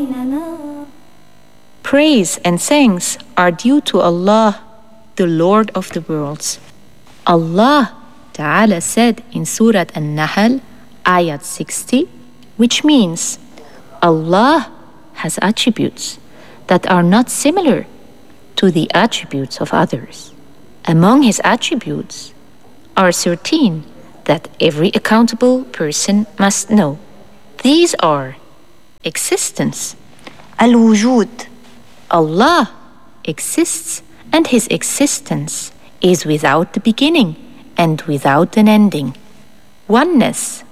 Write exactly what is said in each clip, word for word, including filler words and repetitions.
Praise and thanks are due to Allah, the Lord of the worlds. Allah Ta'ala said in Surah An-Nahl, Ayat sixty, which means Allah has attributes that are not similar to the attributes of others. Among His attributes are thirteen that every accountable person must know. These are existence. الوجود. Allah exists, and His existence is without the beginning and without an ending. Oneness.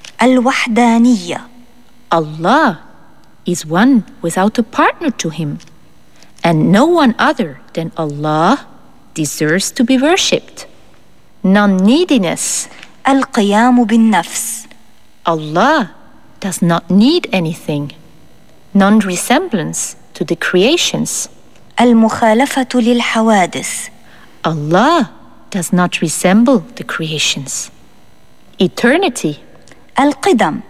الوحدانية. Allah is one without a partner to Him, and no one other than Allah deserves to be worshipped. Non-neediness. القيام بالنفس. Allah does not need anything. Non-resemblance to the creations. المخالفة للحوادث. Allah does not resemble the creations. Eternity. القدم.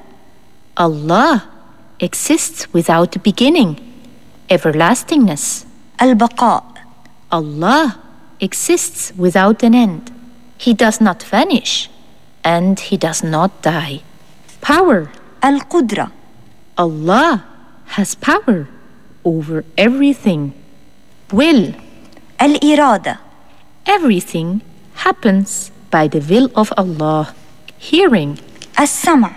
Allah exists without a beginning. Everlastingness. البقاء. Allah exists without an end. He does not vanish, and He does not die. Power. القدرة. Allah has power over everything. Will. الإرادة. Everything happens by the will of Allah. Hearing. السمع.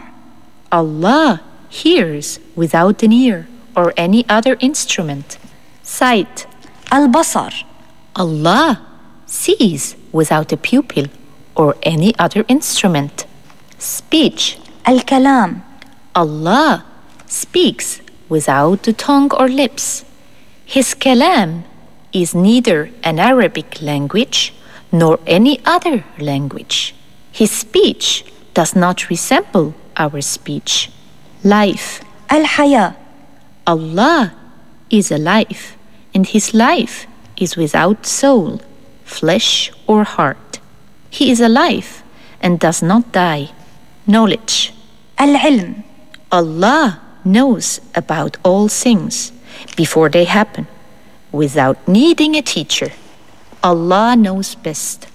Allah hears without an ear or any other instrument. Sight. البصر. Allah sees without a pupil or any other instrument. Speech. الكلام. Allah speaks without the tongue or lips. His kalam is neither an Arabic language nor any other language. His speech does not resemble our speech. Life. الحياة. Allah is alive, and His life is without soul, flesh, or heart. He is alive and does not die. Knowledge. العلم. Allah knows about all things before they happen, without needing a teacher. Allah knows best.